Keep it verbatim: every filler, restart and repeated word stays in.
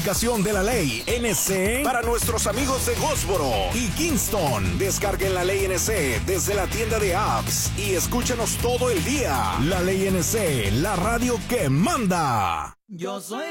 Aplicación de la ley N C para nuestros amigos de Goldsboro y Kingston. Descarguen la ley N C desde la tienda de apps y escúchanos todo el día. La ley N C, la radio que manda. Yo soy